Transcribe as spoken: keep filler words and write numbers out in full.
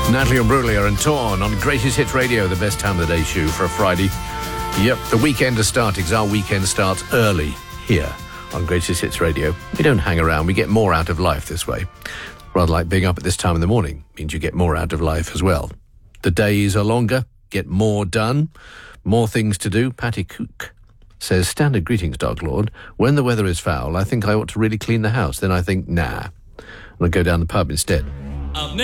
Natalie Imbruglia and Torn on Greatest Hits Radio, the best time of the day show for a Friday. Yep, the weekend is starting. Our weekend starts early here on Greatest Hits Radio. We don't hang around. We get more out of life this way. Rather like being up at this time in the morning means you get more out of life as well. The days are longer, get more done, more things to do. Patty Cook says, standard greetings, Dark Lord. When the weather is foul, I think I ought to really clean the house. Then I think, nah, I'll go down the pub instead.